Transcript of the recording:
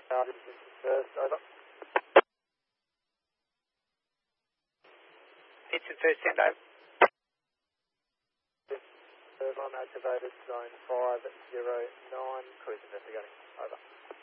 First, over. Vincent first, send over. Third one activated, zone 509, cruise investigating, over.